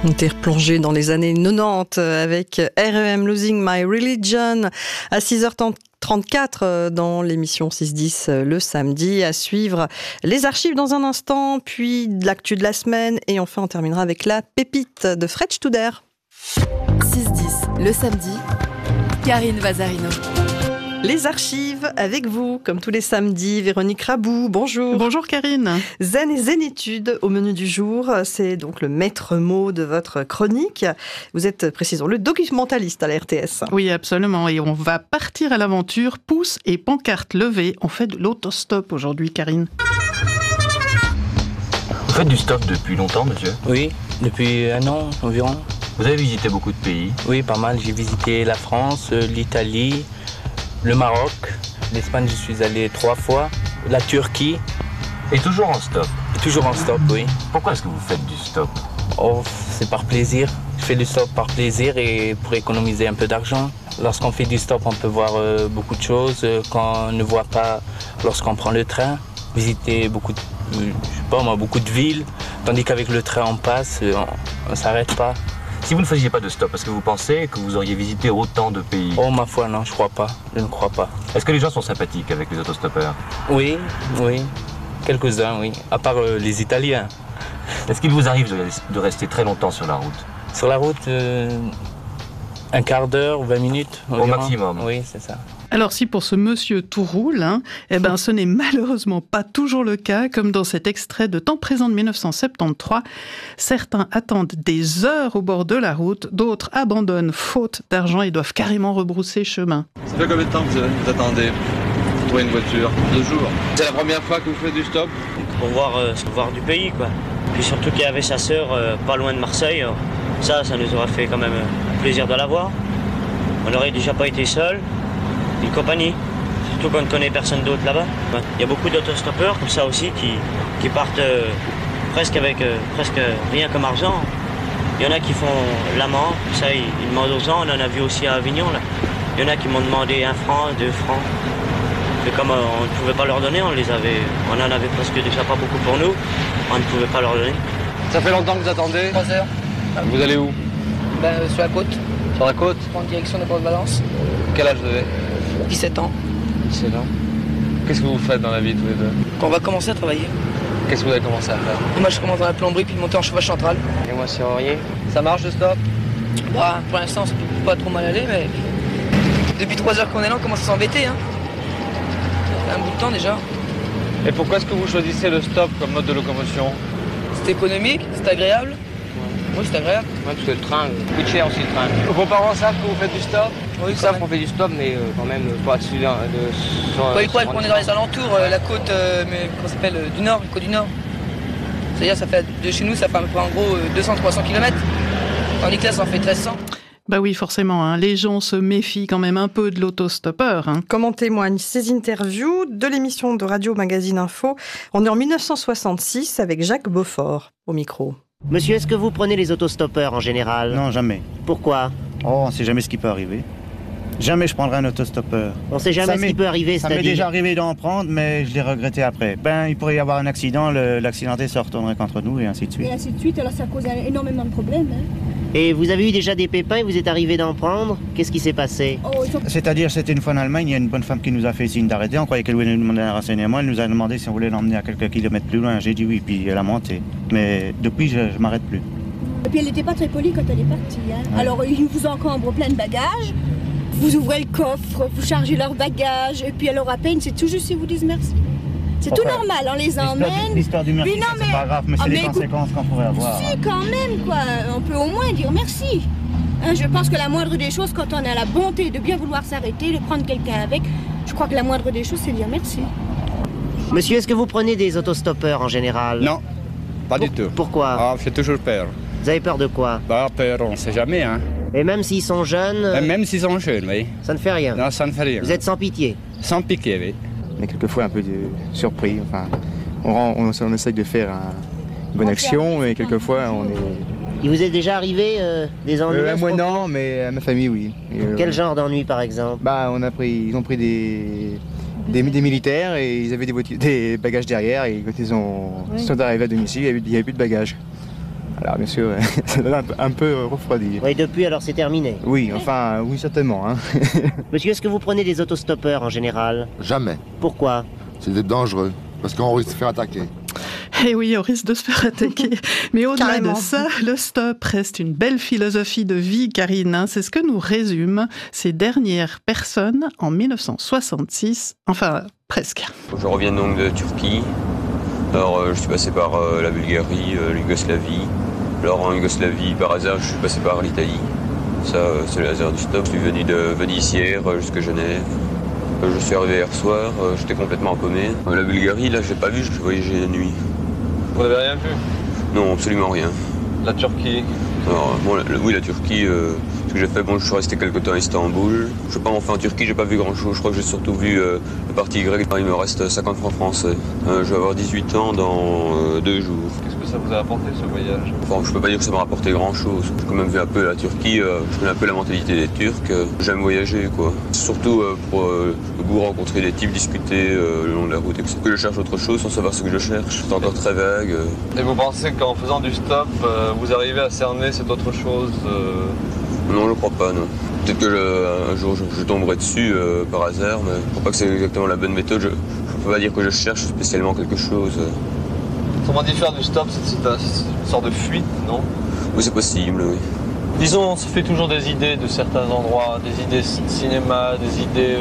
On était replongé dans les années 90 avec R.E.M. Losing My Religion à 6h34 dans l'émission 6-10 le samedi. À suivre les archives dans un instant, puis de l'actu de la semaine et enfin on terminera avec la pépite de Fred Studer. 6-10 le samedi, Karine Vazarino. Les archives avec vous, comme tous les samedis, Véronique Rabou, bonjour. Bonjour Karine. Zen et Zénitude au menu du jour, c'est donc le maître mot de votre chronique. Vous êtes, précisons, le documentaliste à la RTS. Oui, absolument, et on va partir à l'aventure, pouces et pancartes levées. On fait de l'autostop aujourd'hui, Karine. Vous faites du stop depuis longtemps, monsieur ? Oui, depuis 1 an environ. Vous avez visité beaucoup de pays ? Oui, pas mal. J'ai visité la France, l'Italie, le Maroc, l'Espagne, je suis allé 3 fois, la Turquie. Et toujours en stop ? Et toujours en stop, oui. Pourquoi est-ce que vous faites du stop ? Oh, c'est par plaisir. Je fais du stop par plaisir et pour économiser un peu d'argent. Lorsqu'on fait du stop, on peut voir beaucoup de choses qu'on ne voit pas lorsqu'on prend le train. Visiter beaucoup de villes, tandis qu'avec le train, on passe, on ne s'arrête pas. Si vous ne faisiez pas de stop, est-ce que vous pensez que vous auriez visité autant de pays ? Oh, ma foi, non, je crois pas. Je ne crois pas. Est-ce que les gens sont sympathiques avec les autostoppeurs ? Oui. Quelques-uns, oui. À part les Italiens. Est-ce qu'il vous arrive de rester très longtemps sur la route ? Sur la route, un quart d'heure, 20 minutes. Au maximum ? Oui, c'est ça. Alors si pour ce monsieur tout roule, ce n'est malheureusement pas toujours le cas, comme dans cet extrait de Temps présent de 1973. Certains attendent des heures au bord de la route, d'autres abandonnent faute d'argent et doivent carrément rebrousser chemin. Ça fait combien de temps que vous attendez pour trouver une voiture ? 2 jours. C'est la première fois que vous faites du stop ? Pour voir du pays, quoi. Puis surtout qu'il y avait sa sœur pas loin de Marseille. Ça nous aurait fait quand même plaisir de la voir. On n'aurait déjà pas été seul. Une compagnie, surtout qu'on ne connaît personne d'autre là-bas. Il y a beaucoup d'autostoppeurs comme ça aussi qui partent presque avec presque rien comme argent. Il y en a qui font l'amende, ça ils demandent aux gens, on en a vu aussi à Avignon là. Il y en a qui m'ont demandé 1 franc, 2 francs. Mais comme on ne pouvait pas leur donner, on en avait presque déjà pas beaucoup pour nous, on ne pouvait pas leur donner. Ça fait longtemps que vous attendez ? 3 heures. Vous allez où ? Sur la côte. Sur la côte ? En direction de Port-de-Valence. Quel âge vous avez ? 17 ans. 17 ans. Qu'est-ce que vous faites dans la vie tous les deux ? Quand on va commencer à travailler. Qu'est-ce que vous avez commencé à faire ? Moi je commence dans la plomberie puis monter en chauffage central. Et moi, c'est Henri. Ça marche le stop ? Pour l'instant ça peut pas trop mal aller mais depuis 3 heures qu'on est là on commence à s'embêter. Ça fait un bout de temps déjà. Et pourquoi est-ce que vous choisissez le stop comme mode de locomotion ? C'est économique, c'est agréable. Oui c'est agréable. Ouais, parce que le train coûte cher aussi le train. Vos parents savent que vous faites du stop ? Oui, Ils savent qu'on fait du stop, mais quand même pas dessus ils croient qu'on est dans les alentours, la côte comment ça s'appelle, du Nord, la côte du Nord. C'est-à-dire ça fait de chez nous ça fait à peu près en gros 200-300 km. Tandis que là ça en fait 1300. Bah oui, forcément, les gens se méfient quand même un peu de l'autostoppeur. Comme en témoignent ces interviews de l'émission de Radio Magazine Info. On est en 1966 avec Jacques Beaufort au micro. Monsieur, est-ce que vous prenez les autostoppeurs en général ? Non, jamais. Pourquoi ? Oh, on ne sait jamais ce qui peut arriver. Jamais je prendrai un autostoppeur. On ne sait jamais ce qui peut arriver, ça c'est-à-dire... m'est déjà arrivé d'en prendre, mais je l'ai regretté après. Il pourrait y avoir un accident, l'accidenté se retournerait contre nous et ainsi de suite. Et ainsi de suite, alors ça cause énormément de problèmes. Et vous avez eu déjà des pépins et vous êtes arrivé d'en prendre ? Qu'est-ce qui s'est passé ? C'est-à-dire, c'était une fois en Allemagne, il y a une bonne femme qui nous a fait signe d'arrêter. On croyait qu'elle voulait nous demander un renseignement. Elle nous a demandé si on voulait l'emmener à quelques kilomètres plus loin. J'ai dit oui, puis elle a monté. Mais depuis, je ne m'arrête plus. Et puis elle n'était pas très polie quand elle est partie. Ouais. Alors ils vous encombrent plein de bagages, vous ouvrez le coffre, vous chargez leurs bagages, et puis alors à peine, c'est tout juste si vous disent merci. C'est tout normal, on les emmène. L'histoire du merci, c'est pas grave, mais c'est les conséquences qu'on pourrait avoir. Si, quand même, quoi. On peut au moins dire merci. Je pense que la moindre des choses, quand on a la bonté de bien vouloir s'arrêter, de prendre quelqu'un avec, je crois que la moindre des choses, c'est dire merci. Monsieur, est-ce que vous prenez des autostoppeurs en général ? Non, pas du tout. Pourquoi ? J'ai toujours peur. Vous avez peur de quoi ? Peur, on ne sait jamais, Et même s'ils sont jeunes... Même s'ils sont jeunes, oui. Ça ne fait rien ? Non, ça ne fait rien. Vous êtes sans pitié ? Sans piquer, oui. On est quelquefois un peu surpris, on essaye de faire une bonne action, mais quelquefois on est... Il vous est déjà arrivé des ennuis Moi non, mais à ma famille oui. Quel genre d'ennui par exemple ? Ils ont pris des militaires et ils avaient des bagages derrière et quand ils sont arrivés à domicile, il n'y avait plus de bagages. Alors bien sûr, ça donne un peu refroidi. Oui, depuis alors c'est terminé. Oui, oui certainement. Hein. Monsieur, est-ce que vous prenez des autostoppeurs en général? Jamais. Pourquoi? C'est dangereux, parce qu'on risque de se faire attaquer. Eh oui, on risque de se faire attaquer. Mais au-delà de ça, le stop reste une belle philosophie de vie, Karine. C'est ce que nous résument ces dernières personnes en 1966. Enfin, presque. Je reviens donc de Turquie. Alors, je suis passé par la Bulgarie, l'Yougoslavie. Alors, en Yougoslavie, par hasard, je suis passé par l'Italie. Ça, c'est le hasard du stop. Je suis venu de Venise hier jusqu'à Genève. Je suis arrivé hier soir, j'étais complètement paumé. La Bulgarie, là, je l'ai pas vu, je voyageais la nuit. Vous n'avez rien vu? Non, absolument rien. La Turquie? Alors, bon, oui, la Turquie, ce que j'ai fait, bon, je suis resté quelque temps à Istanbul. Je sais pas, enfin, en Turquie, j'ai pas vu grand-chose. Je crois que j'ai surtout vu la partie grecque. Il me reste 50 francs français. Je vais avoir 18 ans dans 2 jours. Qu'est-ce que ça vous a apporté, ce voyage? Enfin, je peux pas dire que ça m'a rapporté grand-chose. J'ai quand même vu un peu la Turquie, je connais un peu la mentalité des Turcs. J'aime voyager, quoi. Surtout pour le goût, rencontrer des types, discuter le long de la route. Que je cherche autre chose sans savoir ce que je cherche. C'est encore très vague. Et vous pensez qu'en faisant du stop, vous arrivez à cerner cette autre chose? Non, je crois pas, non. Peut-être que un jour je tomberai dessus par hasard, mais je crois pas que c'est exactement la bonne méthode. Je peux pas dire que je cherche spécialement quelque chose. Autrement dit, faire du stop, c'est une sorte de fuite, non? Oui, c'est possible, oui. Disons, on se fait toujours des idées de certains endroits, des idées de cinéma, des idées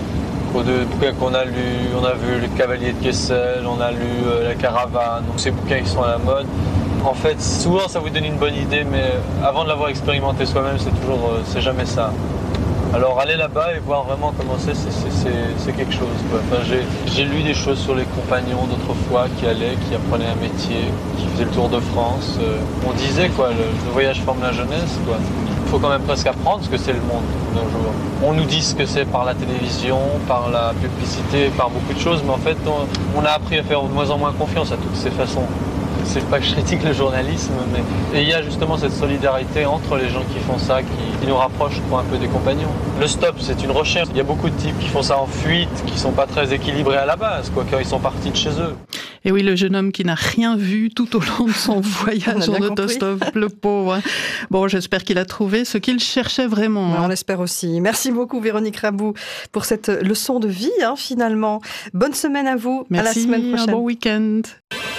de bouquins qu'on a lus. On a vu Le Cavalier de Kessel, on a lu La Caravane, donc ces bouquins qui sont à la mode. En fait, souvent ça vous donne une bonne idée, mais avant de l'avoir expérimenté soi-même, c'est jamais ça. Alors aller là-bas et voir vraiment comment c'est quelque chose, quoi. Enfin, j'ai lu des choses sur les compagnons d'autrefois qui allaient, qui apprenaient un métier, qui faisaient le tour de France. On disait quoi, le voyage forme la jeunesse, quoi. Il faut quand même presque apprendre ce que c'est le monde d'un jour. On nous dit ce que c'est par la télévision, par la publicité, par beaucoup de choses, mais en fait on a appris à faire de moins en moins confiance à toutes ces façons. C'est pas que je critique le journalisme, mais il y a justement cette solidarité entre les gens qui font ça, qui nous rapproche, je crois, un peu des compagnons. Le stop, c'est une recherche. Il y a beaucoup de types qui font ça en fuite, qui sont pas très équilibrés à la base, quoi, quand ils sont partis de chez eux. Et oui, le jeune homme qui n'a rien vu tout au long de son voyage en autostop, le pauvre. Bon, j'espère qu'il a trouvé ce qu'il cherchait vraiment. On l'espère aussi. Merci beaucoup, Véronique Rabou, pour cette leçon de vie, finalement. Bonne semaine à vous. Merci, à la semaine prochaine. Un bon week-end.